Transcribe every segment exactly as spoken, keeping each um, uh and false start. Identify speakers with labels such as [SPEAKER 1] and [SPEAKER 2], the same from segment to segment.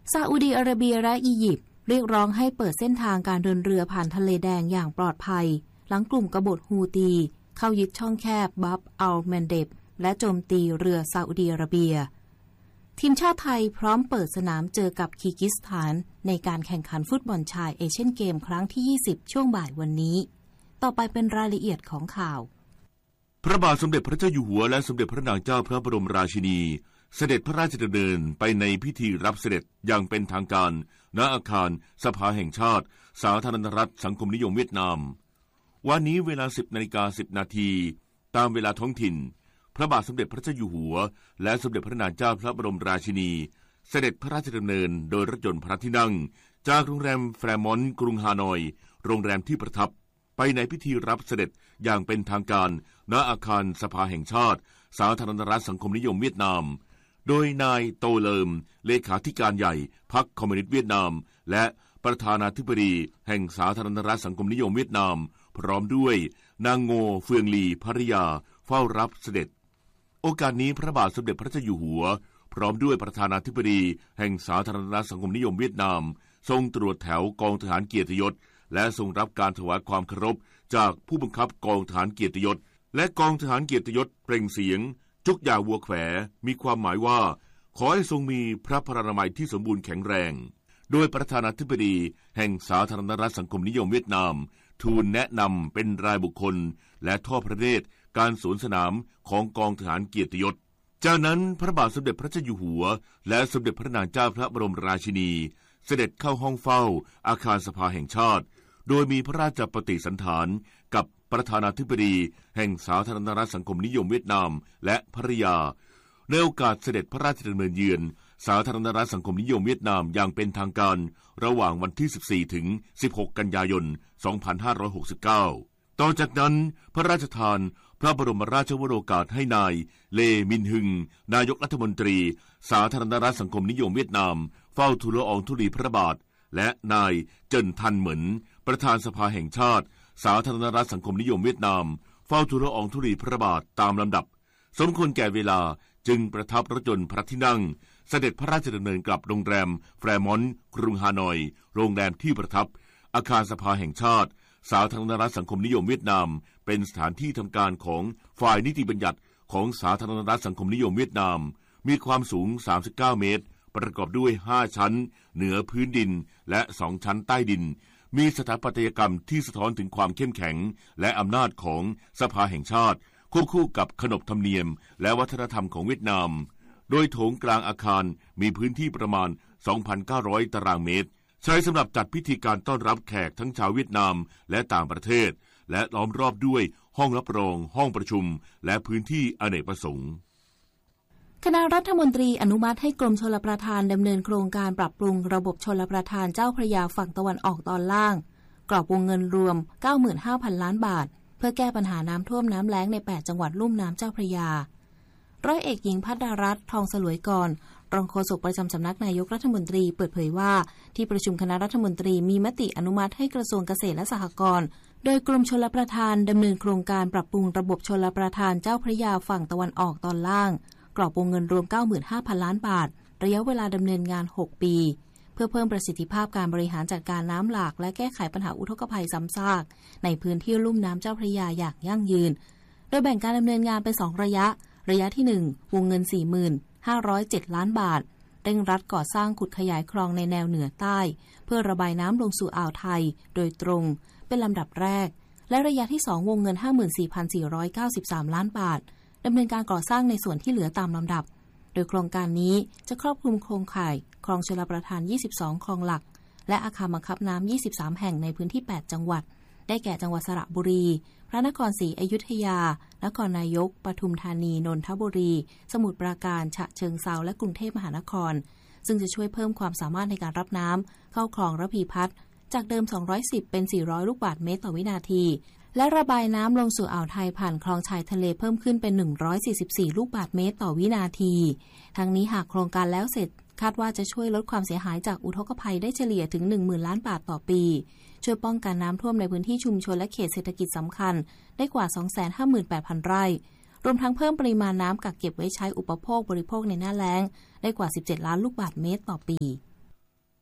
[SPEAKER 1] ซาอุดิอาระเบียและอียิปต์เรียกร้องให้เปิดเส้นทางการเดินเรือผ่านทะเลแดงอย่างปลอดภัยหลังกลุ่มกบฏฮูตีเข้ายึดช่องแคบบับอัลแมนเดบและโจมตีเรือซาอุดิอาระเบียทีมชาติไทยพร้อมเปิดสนามเจอกับคีร์กิสถานในการแข่งขันฟุตบอลชายเอเชียนเกมครั้งที่ยี่สิบช่วงบ่ายวันนี้ต่อไปเป็นรายละเอียดของข่าว
[SPEAKER 2] พระบาทสมเด็จพระเจ้าอยู่หัวและสมเด็จพระนางเจ้าพระบรมราชินีเสด็จพระราชดำเนินไปในพิธีรับเสด็จอย่างเป็นทางการณอาคารสภาแห่งชาติสาธารณรัฐสังคมนิยมเวียดนามวันนี้เวลา สิบนาฬิกาสิบนาทีตามเวลาท้องถิ่นพระบาทสมเด็จพระเจ้าอยู่หัวและสมเด็จพระนางเจ้าพระบรมราชินีเสด็จพระราชดำเนินโดยรถยนต์พระที่นั่งจากโรงแรมแฟร์มอนต์กรุงฮานอยโรงแรมที่ประทับไปในพิธีรับเสด็จอย่างเป็นทางการณอาคารสภาแห่งชาติสาธารณรัฐสังคมนิยมเวียดนามโดยนายโตเลิมเลขาธิการใหญ่พรรคคอมมิวนิสต์เวียดนามและประธานาธิบดีแห่งสาธารณรัฐสังคมนิยมเวียดนามพร้อมด้วยนางโงเฟืองลีภริยาเฝ้ารับเสด็จโอกาสนี้พระบาทสมเด็จพระเจ้าอยู่หัวพร้อมด้วยประธานาธิบดีแห่งสาธารณรัฐสังคมนิยมเวียดนามทรงตรวจแถวกองทหารเกียรติยศและทรงรับการถวายความเคารพจากผู้บังคับกองทหารเกียรติยศและกองทหารเกียรติยศเปล่งเสียงจุกยาวัวแขวมีความหมายว่าขอให้ทรงมีพระพลานามัยที่สมบูรณ์แข็งแรงโดยประธานาธิบดีแห่งสาธารณรัฐสังคมนิยมเวียดนามทูลแนะนำเป็นรายบุคคลและทอดพระเนตรการสวนสนามของกองทหารเกียรติยศจากนั้นพระบาทสมเด็จพระเจ้าอยู่หัวและสมเด็จพระนางเจ้าพระบรมราชินีเสด็จเข้าห้องเฝ้าอาคารสภาแห่งชาติโดยมีพระราชปฏิสันถานกับประธานาธิบดีแห่งสาธารณรัฐสังคมนิยมเวียดนามและภริยาในโอกาสเสด็จพระราชดำเนินเยือนสาธารณรัฐสังคมนิยมเวียดนามอย่างเป็นทางการระหว่างวันที่สิบสี่ถึงสิบหกกันยายนสองพันห้าร้อยหกสิบเก้าต่อจากนั้นพระราชทานพระบรมราชวโรกาสให้นายเลมินฮึงนายกรัฐมนตรีสาธารณรัฐสังคมนิยมเวียดนามเฝ้าทูลละอองธุลีพระบาทและนายเจินทันเหมินประธานสภาแห่งชาติสาธารณรัฐสังคมนิยมเวียดนามเฝ้าทูลละอองธุลีพระบาทตามลำดับสมควรแก่เวลาจึงประทับรถยนต์พระที่นั่งเสด็จพระราชดำเนินกลับโรงแรมแฟร์มอนต์กรุงฮานอยโรงแรมที่ประทับอาคารสภาแห่งชาติสาธารณรัฐสังคมนิยมเวียดนามเป็นสถานที่ทำการของฝ่ายนิติบัญญัติของสาธารณรัฐสังคมนิยมเวียดนามมีความสูงสามสิบเก้าเมตรประกอบด้วยห้าชั้นเหนือพื้นดินและสองชั้นใต้ดินมีสถาปัตยกรรมที่สะท้อนถึงความเข้มแข็งและอำนาจของสภาแห่งชาติควบคู่กับขนบธรรมเนียมและวัฒนธรรมของเวียดนามโดยโถงกลางอาคารมีพื้นที่ประมาณ สองพันเก้าร้อย ตารางเมตรใช้สำหรับจัดพิธีการต้อนรับแขกทั้งชาวเวียดนามและต่างประเทศและล้อมรอบด้วยห้องรับรองห้องประชุมและพื้นที่อเนกประสงค์
[SPEAKER 1] คณะรัฐมนตรีอนุมัติให้กรมชลประทานดำเนินโครงการปรับปรุงระบบชลประทานเจ้าพระยาฝั่งตะวันออกตอนล่างกรอบวงเงินรวม เก้าหมื่นห้าพัน ล้านบาทเพื่อแก้ปัญหาน้ำท่วมน้ำแล้งในแปดจังหวัดลุ่มน้ำเจ้าพระยาร้อยเอกหญิงภัทรารัตน์ทองสลวยกรรองโฆษกประจำสำนักนายกรัฐมนตรีเปิดเผยว่าที่ประชุมคณะรัฐมนตรีมีมติอนุมัติให้กระทรวงเกษตรและสหกรณ์โดยกรมชลประทานดำเนินโครงการปรับปรุงระบบชลประทานเจ้าพระยาฝั่งตะวันออกตอนล่างกรอบวงเงินรวม เก้าหมื่นห้าพัน ล้านบาทระยะเวลาดำเนินงานหกปีเพื่อเพิ่มประสิทธิภาพการบริหารจัดการน้ำหลากและแก้ไขปัญหาอุทกภัยซ้ำซากในพื้นที่ลุ่มน้ำเจ้าพระยาอย่างยั่งยืนโดยแบ่งการดำเนินงานเป็นสองระยะระยะที่หนึ่งวงเงิน สี่หมื่นห้าร้อยเจ็ด ล้านบาทเร่งรัดก่อสร้างขุดขยายคลองในแนวเหนือใต้เพื่อระบายน้ำลงสู่อ่าวไทยโดยตรงเป็นลำดับแรกและระยะที่สองวงเงิน ห้าหมื่นสี่พันสี่ร้อยเก้าสิบสาม ล้านบาทดำเนินการก่อสร้างในส่วนที่เหลือตามลำดับโดยโครงการนี้จะครอบคลุมโครงข่ายคลองชลประทานยี่สิบสองคลองหลักและอาคารบังคับน้ำยี่สิบสามแห่งในพื้นที่แปดจังหวัดได้แก่จังหวัดสระบุรีพระนครศรีอยุธยานครนายกปทุมธานีนนทบุรีสมุทรปราการฉะเชิงเทราและกรุงเทพมหานครซึ่งจะช่วยเพิ่มความสามารถในการรับน้ำเข้าคลองระพีพัฒน์จากเดิมสองร้อยสิบเป็นสี่ร้อยลูกบาศก์เมตรต่อวินาทีและระบายน้ำลงสู่อ่าวไทยผ่านคลองชายทะเลเพิ่มขึ้นเป็นหนึ่งร้อยสี่สิบสี่ลูกบาศก์เมตรต่อวินาทีทั้งนี้หากโครงการแล้วเสร็จคาดว่าจะช่วยลดความเสียหายจากอุทกภัยได้เฉลี่ยถึง หนึ่งหมื่น ล้านบาทต่อปีช่วยป้องกันน้ำท่วมในพื้นที่ชุมชนและเขตเศรษฐกิจสำคัญได้กว่า สองแสนห้าหมื่นแปดพัน ไร่รวมทั้งเพิ่มปริมาณน้ำกักเก็บไว้ใช้อุปโภคบริโภคในหน้าแล้งได้กว่าสิบเจ็ดล้านลูกบาศก์เมตรต่อปี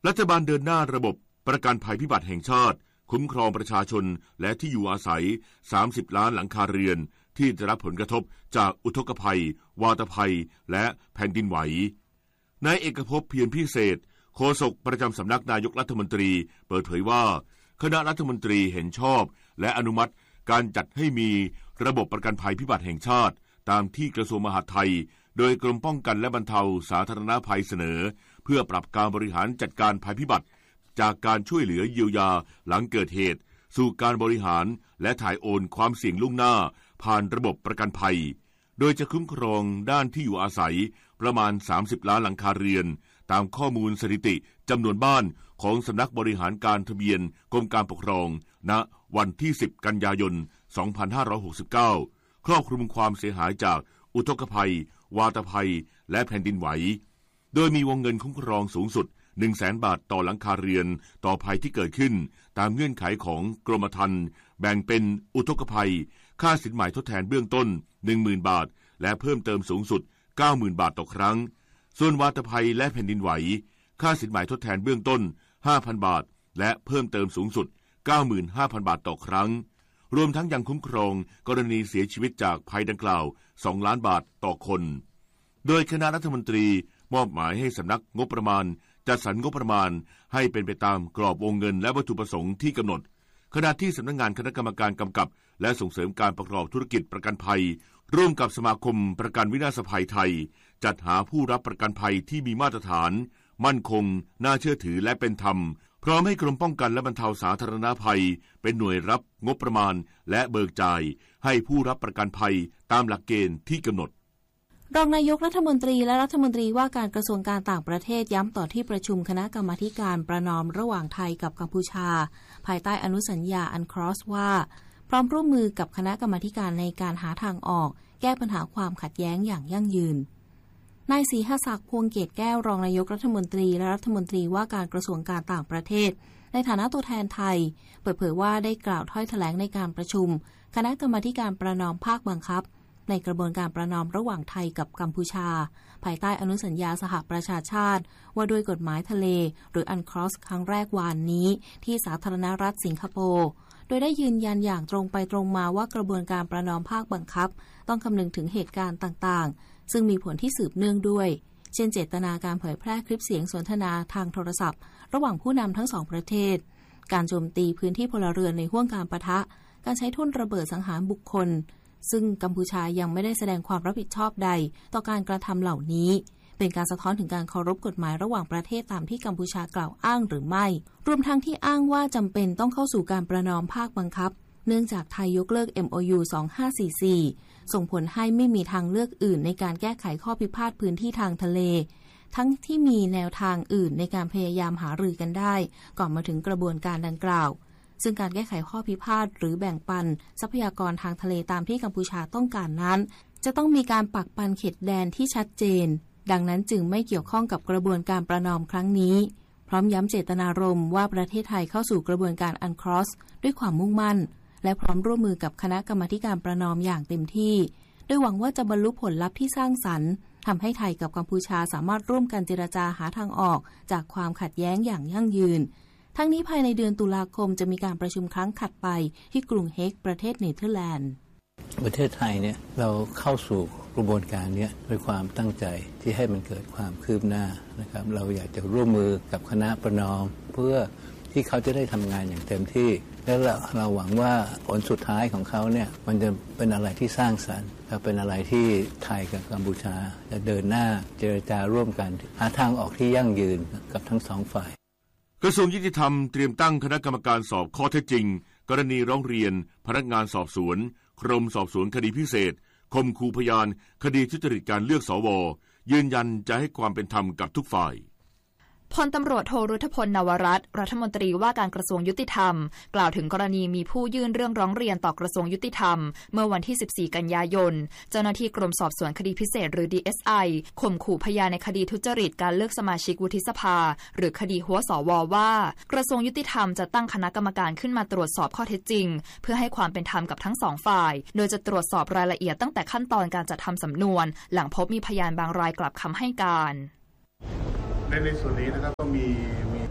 [SPEAKER 2] รัฐบาลเดินหน้าระบบประกันภัยพิบัติแห่งชาติคุ้มครองประชาชนและที่อยู่อาศัยสามสิบล้านหลังคาเรือนที่ได้รับผลกระทบจากอุทกภัยวาตภัยและแผ่นดินไหวนายเอกภพเพียรพิเศษโฆษกประจำสำนักนายกรัฐมนตรีเปิดเผยว่าคณะรัฐมนตรีเห็นชอบและอนุมัติการจัดให้มีระบบประกันภัยพิบัติแห่งชาติตามที่กระทรวงมหาดไทยโดยกรมป้องกันและบรรเทาสาธารณภัยเสนอเพื่อปรับการบริหารจัดการภัยพิบัติจากการช่วยเหลือเยียวยาหลังเกิดเหตุสู่การบริหารและถ่ายโอนความเสี่ยงล่วงหน้าผ่านระบบประกันภัยโดยจะคุ้มครองด้านที่อยู่อาศัยประมาณสามสิบล้านหลังคาเรือนตามข้อมูลสถิติจำนวนบ้านของสำนักบริหารการทะเบียนกรมการปกครองณวันที่สิบกันยายนสองพันห้าร้อยหกสิบเก้าครอบคลุมความเสียหายจากอุทกภัยวาตภัยและแผ่นดินไหวโดยมีวงเงินคุ้มครองสูงสุด หนึ่งแสน บาทต่อหลังคาเรือนต่อภัยที่เกิดขึ้นตามเงื่อนไขของกรมธรรม์แบ่งเป็นอุทกภัยค่าสินไหมทดแทนเบื้องต้น หนึ่งหมื่น บาทและเพิ่มเติมสูงสุด เก้าหมื่น บาทต่อครั้งส่วนวาตภัยและแผ่นดินไหวค่าสินไหมทดแทนเบื้องต้น ห้าพัน บาทและเพิ่มเติมสูงสุด เก้าหมื่นห้าพัน บาทต่อครั้งรวมทั้งยังคุ้มครองกรณีเสียชีวิตจากภัยดังกล่าวสองล้านบาทต่อคนโดยคณะรัฐมนตรีมอบหมายให้สำนักงบประมาณจัดสรรงบประมาณให้เป็นไปตามกรอบวงเงินและวัตถุประสงค์ที่กำหนดขณะที่สำนักงานคณะกรรมการกำกับและส่งเสริมการประกอบธุรกิจประกันภัยร่วมกับสมาคมประกันวินาศภัยไทยจัดหาผู้รับประกันภัยที่มีมาตรฐานมั่นคงน่าเชื่อถือและเป็นธรรมพร้อมให้กรมป้องกันและบรรเทาสาธารณภัยเป็นหน่วยรับงบประมาณและเบิกจ่ายให้ผู้รับประกันภัยตามหลักเกณฑ์ที่กำหนด
[SPEAKER 1] รองนายกรัฐมนตรีและรัฐมนตรีว่าการกระทรวงการต่างประเทศย้ำต่อที่ประชุมคณะกรรมาธิการประนอมระหว่างไทยกับกัมพูชาภายใต้อนุสัญญาอันครอสว่าพร้อมร่วมมือกับคณะกรรมาธิการในการหาทางออกแก้ปัญหาความขัดแย้งอย่างยั่งยืนนายศรีหศักดิ์พวงเกตแก้วรองนายกรัฐมนตรีและรัฐมนตรีว่าการกระทรวงการต่างประเทศในฐานะตัวแทนไทยเปิดเผยว่าได้กล่าวถ้อยแถลงในการประชุมคณะกรรมาธิการประนอมภาคบังคับในกระบวนการประนอมระหว่างไทยกับกัมพูชาภายใต้อนุสัญญาสหประชาชาติว่าด้วยกฎหมายทะเลหรืออันครอสครั้งแรกวานนี้ที่สาธารณรัฐสิงคโปร์โดยได้ยืนยันอย่างตรงไปตรงมาว่ากระบวนการประนอมภาคบังคับต้องคำนึงถึงเหตุการณ์ต่างๆซึ่งมีผลที่สืบเนื่องด้วยเช่นเจตนาการเผยแพร่คลิปเสียงสนทนาทางโทรศัพท์ระหว่างผู้นำทั้งสองประเทศการโจมตีพื้นที่พลเรือนในห้วงการปะทะการใช้ทุ่นระเบิดสังหารบุคคลซึ่งกัมพูชายังไม่ได้แสดงความรับผิดชอบใดต่อการกระทำเหล่านี้เป็นการสะท้อนถึงการเคารพกฎหมายระหว่างประเทศตามที่กัมพูชากล่าวอ้างหรือไม่รวมทั้งที่อ้างว่าจำเป็นต้องเข้าสู่การประนอมภาคบังคับเนื่องจากไทยยกเลิก เอ็ม โอ ยู สองห้าสี่สี่ ส่งผลให้ไม่มีทางเลือกอื่นในการแก้ไขข้อพิพาทพื้นที่ทางทะเลทั้งที่มีแนวทางอื่นในการพยายามหารือกันได้ก่อนมาถึงกระบวนการดังกล่าวซึ่งการแก้ไขข้อพิพาทหรือแบ่งปันทรัพยากรทางทะเลตามที่กัมพูชาต้องการนั้นจะต้องมีการปักปันเขตแดนที่ชัดเจนดังนั้นจึงไม่เกี่ยวข้องกับกระบวนการประนอมครั้งนี้พร้อมย้ำเจตนารมณ์ว่าประเทศไทยเข้าสู่กระบวนการอันครอสด้วยความมุ่งมั่นและพร้อมร่วมมือกับคณะกรรมาธิการประนอมอย่างเต็มที่โดยหวังว่าจะบรรลุผลลัพธ์ที่สร้างสรรค์ทำให้ไทยกับกัมพูชาสามารถร่วมกันเจรจาหาทางออกจากความขัดแย้งอย่างยั่งยืนทั้งนี้ภายในเดือนตุลาคมจะมีการประชุมครั้งถัดไปที่กรุงเฮกประเทศเนเธอร์แลนด์
[SPEAKER 3] ประเทศไทยเนี่ยเราเข้าสู่กระบวนการนี้ด้วยความตั้งใจที่ให้มันเกิดความคืบหน้านะครับเราอยากจะร่วมมือกับคณะประนอมเพื่อที่เขาจะได้ทำงานอย่างเต็มที่และเราเราหวังว่าผลสุดท้ายของเขาเนี่ยมันจะเป็นอะไรที่สร้างสรรค์และเป็นอะไรที่ไทยกับกัมพูชาจะเดินหน้าเจรจาร่วมกันหาทางออกที่ยั่งยืนกับทั้งสองฝ่าย
[SPEAKER 2] กระทรวงยุติธรรมเตรียมตั้งคณะกรรมการสอบข้อเท็จจริงกรณีร้องเรียนพนักงานสอบสวนกรมสอบสวนคดีพิเศษข่มขู่พยานคดีทุจริตการเลือกสวยืนยันจะให้ความเป็นธรรมกับทุกฝ่าย
[SPEAKER 4] พลตำรวจโทรุธพลนวรัตน์รัฐมนตรีว่าการกระทรวงยุติธรรมกล่าวถึงกรณีมีผู้ยื่นเรื่องร้องเรียนต่อกระทรวงยุติธรรมเมื่อวันที่สิบสี่กันยายนเจ้าหน้าที่กรมสอบสวนคดีพิเศษหรือ ดี เอส ไอ ข่มขู่พยานในคดีทุจริตการเลือกสมาชิกวุฒิสภาหรือคดีหัวสวว่ากระทรวงยุติธรรมจะตั้งคณะกรรมการขึ้นมาตรวจสอบข้อเท็จจริงเพื่อให้ความเป็นธรรมกับทั้งสองฝ่ายโดยจะตรวจสอบรายละเอียดตั้งแต่ขั้นตอนการจัดทำสำนวนหลังพบมีพยานบางรายกลับคำให้การ
[SPEAKER 5] ในในส่วนนี้นะครับก็มีมีผู้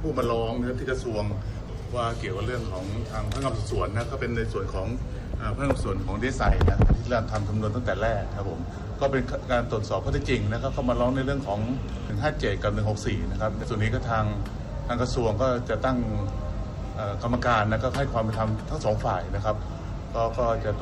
[SPEAKER 5] ผู้มาร้องนะที่กระทรวงว่าเกี่ยวกับเรื่องของทางพนักงานสอบสวนนะก็เป็นในส่วนของพนักงานสอบสวนของดีไซน์นะที่เราทำคำนวณตั้งแต่แรกครับผมก็เป็นการตรวจสอบข้อเท็จจริงนะครับเขามาร้องในเรื่องของหนึ่งห้าเจ็ดกับหนึ่งหกสี่นะครับในส่วนนี้ก็ทางทางกระทรวงก็จะตั้งกรรมการนะก็ให้ความเป็นธรรมทั้งสองฝ่ายนะครับก็ก็จะ